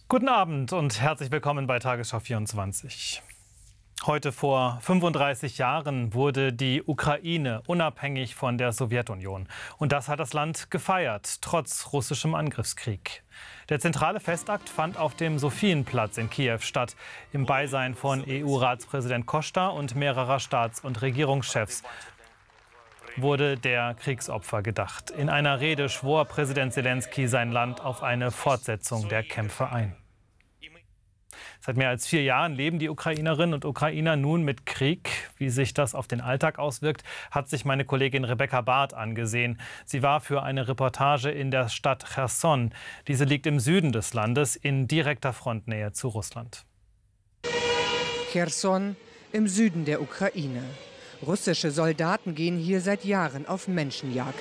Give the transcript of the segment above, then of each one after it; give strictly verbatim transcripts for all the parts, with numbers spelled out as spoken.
Guten Abend und herzlich willkommen bei Tagesschau vierundzwanzig. Heute vor fünfunddreißig Jahren wurde die Ukraine unabhängig von der Sowjetunion. Und das hat das Land gefeiert, trotz russischem Angriffskrieg. Der zentrale Festakt fand auf dem Sophienplatz in Kiew statt, im Beisein von E U-Ratspräsident Costa und mehrerer Staats- und Regierungschefs wurde der Kriegsopfer gedacht. In einer Rede schwor Präsident Selenskyj sein Land auf eine Fortsetzung der Kämpfe ein. Seit mehr als vier Jahren leben die Ukrainerinnen und Ukrainer nun mit Krieg. Wie sich das auf den Alltag auswirkt, hat sich meine Kollegin Rebecca Barth angesehen. Sie war für eine Reportage in der Stadt Cherson. Diese liegt im Süden des Landes in direkter Frontnähe zu Russland. Cherson im Süden der Ukraine. Russische Soldaten gehen hier seit Jahren auf Menschenjagd.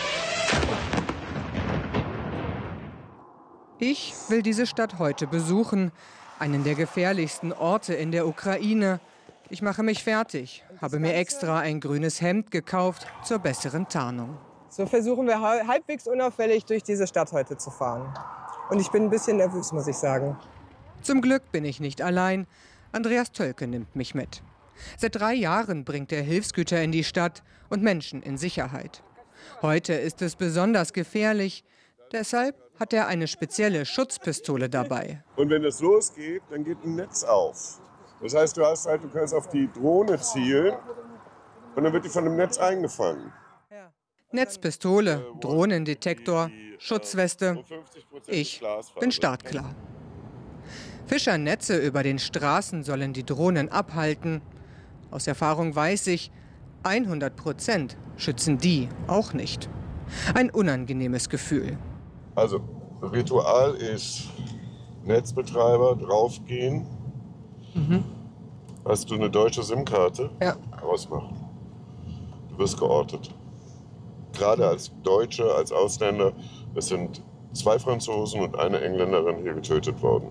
Ich will diese Stadt heute besuchen. Einen der gefährlichsten Orte in der Ukraine. Ich mache mich fertig, habe mir extra ein grünes Hemd gekauft zur besseren Tarnung. So versuchen wir halbwegs unauffällig durch diese Stadt heute zu fahren. Und ich bin ein bisschen nervös, muss ich sagen. Zum Glück bin ich nicht allein. Andreas Tölke nimmt mich mit. Seit drei Jahren bringt er Hilfsgüter in die Stadt und Menschen in Sicherheit. Heute ist es besonders gefährlich. Deshalb hat er eine spezielle Schutzpistole dabei. Und wenn es losgeht, dann geht ein Netz auf. Das heißt, du hast halt, du kannst auf die Drohne zielen und dann wird die von dem Netz eingefangen. Netzpistole, Drohnendetektor, Schutzweste. Ich bin startklar. Fischernetze über den Straßen sollen die Drohnen abhalten. Aus Erfahrung weiß ich, hundert Prozent schützen die auch nicht. Ein unangenehmes Gefühl. Also, Ritual ist Netzbetreiber draufgehen. Mhm. Hast du eine deutsche SIM-Karte? Ja. Ausmachen. Du wirst geortet. Gerade als Deutsche, als Ausländer, es sind zwei Franzosen und eine Engländerin hier getötet worden.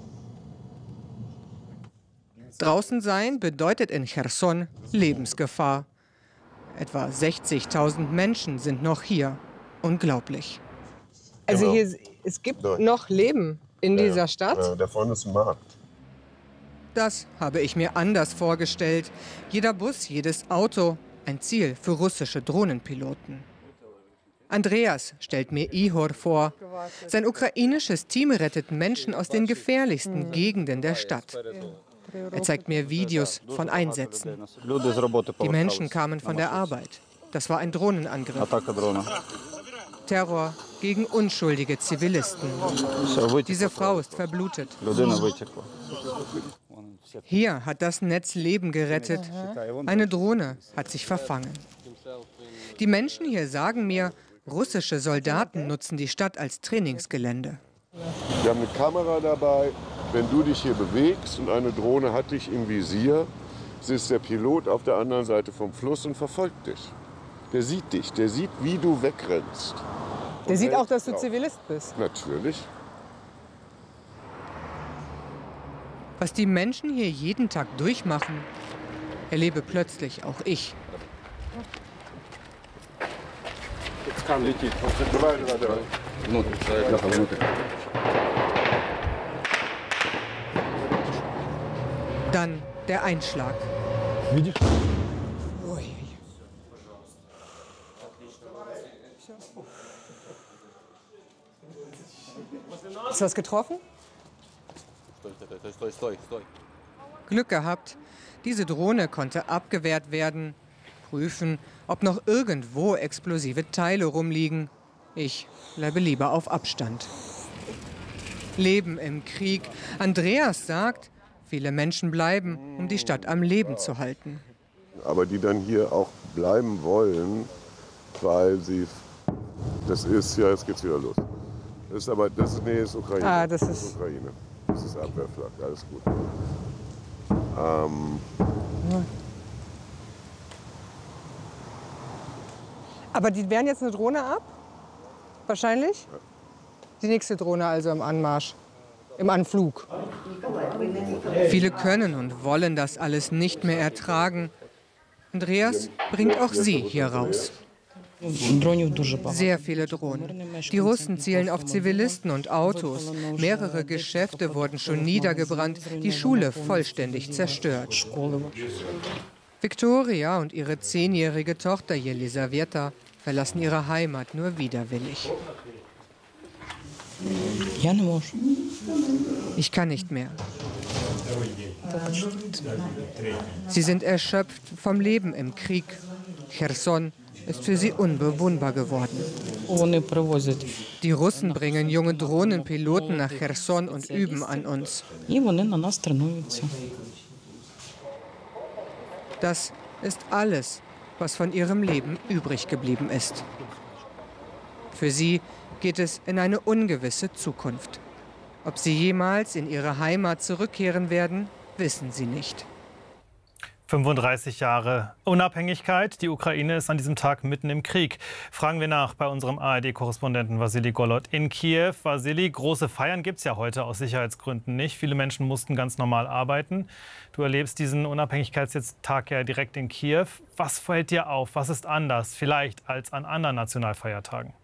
Draußen sein bedeutet in Cherson Lebensgefahr. Etwa sechzigtausend Menschen sind noch hier. Unglaublich. Also Genau. hier, es gibt noch Leben in Ja, dieser Stadt? Ja, da vorne ist ein Markt. Das habe ich mir anders vorgestellt. Jeder Bus, jedes Auto, ein Ziel für russische Drohnenpiloten. Andreas stellt mir Ihor vor. Sein ukrainisches Team rettet Menschen aus den gefährlichsten Gegenden der Stadt. Er zeigt mir Videos von Einsätzen. Die Menschen kamen von der Arbeit. Das war ein Drohnenangriff. Terror gegen unschuldige Zivilisten. Diese Frau ist verblutet. Hier hat das Netz Leben gerettet. Eine Drohne hat sich verfangen. Die Menschen hier sagen mir, russische Soldaten nutzen die Stadt als Trainingsgelände. Wir haben eine Kamera dabei. Wenn du dich hier bewegst und eine Drohne hat dich im Visier, ist der Pilot auf der anderen Seite vom Fluss und verfolgt dich. Der sieht dich, der sieht, wie du wegrennst. Der sieht auch, dass du Zivilist bist. Natürlich. Was die Menschen hier jeden Tag durchmachen, erlebe plötzlich auch ich. Dann der Einschlag. Ist was getroffen? Glück gehabt, diese Drohne konnte abgewehrt werden. Prüfen, ob noch irgendwo explosive Teile rumliegen. Ich bleibe lieber auf Abstand. Leben im Krieg. Andreas sagt, viele Menschen bleiben, um die Stadt am Leben zu halten. Aber die dann hier auch bleiben wollen, weil sie, das ist, ja, jetzt geht's wieder los. Das ist aber, das ist, nee, ist Ukraine. Ah, das ist, das ist Ukraine. Das ist Abwehrflak, alles gut. Ähm, Aber die wehren jetzt eine Drohne ab? Wahrscheinlich? Ja. Die nächste Drohne also im Anmarsch, im Anflug. Viele können und wollen das alles nicht mehr ertragen. Andreas bringt auch sie hier raus. Sehr viele Drohnen. Die Russen zielen auf Zivilisten und Autos. Mehrere Geschäfte wurden schon niedergebrannt, die Schule vollständig zerstört. Viktoria und ihre zehnjährige Tochter Jelisaweta verlassen ihre Heimat nur widerwillig. Ich kann nicht mehr. Sie sind erschöpft vom Leben im Krieg. Cherson ist für sie unbewohnbar geworden. Die Russen bringen junge Drohnenpiloten nach Cherson und üben an uns. Das ist alles, was von ihrem Leben übrig geblieben ist. Für sie geht es in eine ungewisse Zukunft. Ob sie jemals in ihre Heimat zurückkehren werden, wissen sie nicht. fünfunddreißig Jahre Unabhängigkeit. Die Ukraine ist an diesem Tag mitten im Krieg. Fragen wir nach bei unserem A R D-Korrespondenten Wassili Golod in Kiew. Wassili, große Feiern gibt es ja heute aus Sicherheitsgründen nicht. Viele Menschen mussten ganz normal arbeiten. Du erlebst diesen Unabhängigkeitstag ja direkt in Kiew. Was fällt dir auf? Was ist anders vielleicht als an anderen Nationalfeiertagen?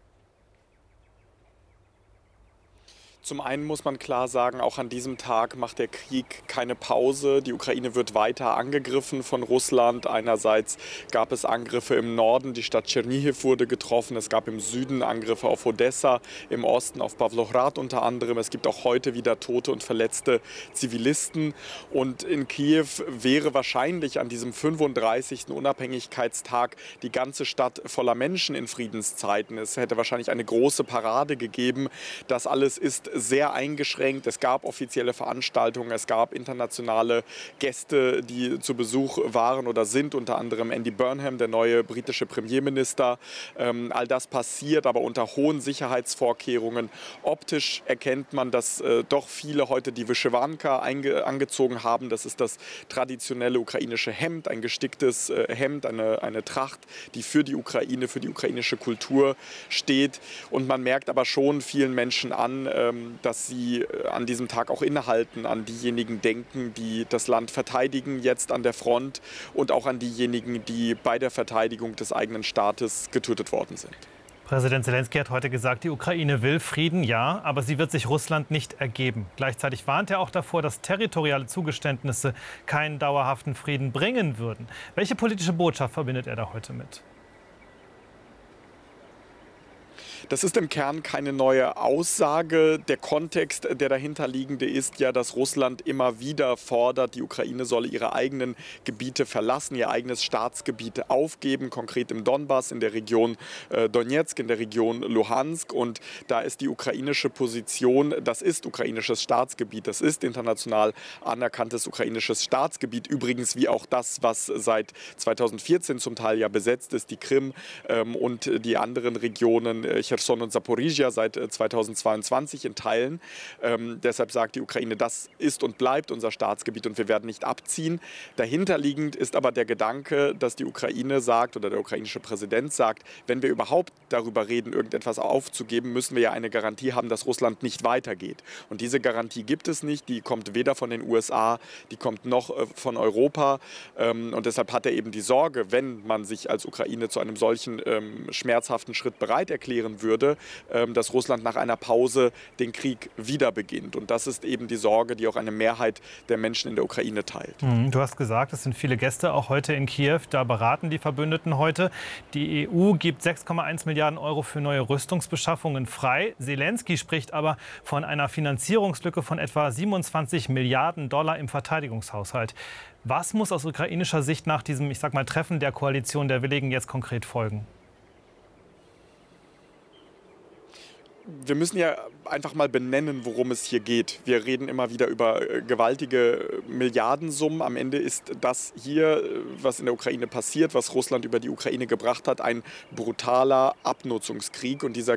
Zum einen muss man klar sagen, auch an diesem Tag macht der Krieg keine Pause. Die Ukraine wird weiter angegriffen von Russland. Einerseits gab es Angriffe im Norden, die Stadt Tschernihiw wurde getroffen. Es gab im Süden Angriffe auf Odessa, im Osten auf Pawlograd unter anderem. Es gibt auch heute wieder tote und verletzte Zivilisten. Und in Kiew wäre wahrscheinlich an diesem fünfunddreißigsten Unabhängigkeitstag die ganze Stadt voller Menschen in Friedenszeiten. Es hätte wahrscheinlich eine große Parade gegeben. Das alles ist sehr eingeschränkt. Es gab offizielle Veranstaltungen, es gab internationale Gäste, die zu Besuch waren oder sind, unter anderem Andy Burnham, der neue britische Premierminister. Ähm, all das passiert, aber unter hohen Sicherheitsvorkehrungen. Optisch erkennt man, dass äh, doch viele heute die Vyshvanka angezogen haben. Das ist das traditionelle ukrainische Hemd, ein gesticktes äh, Hemd, eine, eine Tracht, die für die Ukraine, für die ukrainische Kultur steht. Und man merkt aber schon vielen Menschen an, ähm, dass sie an diesem Tag auch innehalten, an diejenigen denken, die das Land verteidigen, jetzt an der Front, und auch an diejenigen, die bei der Verteidigung des eigenen Staates getötet worden sind. Präsident Selenskyj hat heute gesagt, die Ukraine will Frieden, ja, aber sie wird sich Russland nicht ergeben. Gleichzeitig warnt er auch davor, dass territoriale Zugeständnisse keinen dauerhaften Frieden bringen würden. Welche politische Botschaft verbindet er da heute mit? Das ist im Kern keine neue Aussage. Der Kontext, der dahinterliegende, ist ja, dass Russland immer wieder fordert, die Ukraine solle ihre eigenen Gebiete verlassen, ihr eigenes Staatsgebiet aufgeben, konkret im Donbass, in der Region äh, Donetsk, in der Region Luhansk. Und da ist die ukrainische Position, das ist ukrainisches Staatsgebiet, das ist international anerkanntes ukrainisches Staatsgebiet. Übrigens wie auch das, was seit zweitausendvierzehn zum Teil ja besetzt ist, die Krim ähm, und die anderen Regionen, äh, Cherson und Saporizhia seit zweitausendzweiundzwanzig in Teilen. Ähm, deshalb sagt die Ukraine, das ist und bleibt unser Staatsgebiet und wir werden nicht abziehen. Dahinterliegend ist aber der Gedanke, dass die Ukraine sagt oder der ukrainische Präsident sagt, wenn wir überhaupt darüber reden, irgendetwas aufzugeben, müssen wir ja eine Garantie haben, dass Russland nicht weitergeht. Und diese Garantie gibt es nicht. Die kommt weder von den U S A, die kommt noch äh, von Europa. Ähm, und deshalb hat er eben die Sorge, wenn man sich als Ukraine zu einem solchen ähm, schmerzhaften Schritt bereit erklären würde, dass Russland nach einer Pause den Krieg wieder beginnt. Und das ist eben die Sorge, die auch eine Mehrheit der Menschen in der Ukraine teilt. Du hast gesagt, es sind viele Gäste auch heute in Kiew. Da beraten die Verbündeten heute. Die E U gibt sechs Komma eins Milliarden Euro für neue Rüstungsbeschaffungen frei. Selenskyj spricht aber von einer Finanzierungslücke von etwa siebenundzwanzig Milliarden Dollar im Verteidigungshaushalt. Was muss aus ukrainischer Sicht nach diesem, ich sag mal, Treffen der Koalition der Willigen jetzt konkret folgen? Wir müssen ja einfach mal benennen, worum es hier geht. Wir reden immer wieder über gewaltige Milliardensummen. Am Ende ist das hier, was in der Ukraine passiert, was Russland über die Ukraine gebracht hat, ein brutaler Abnutzungskrieg. Und dieser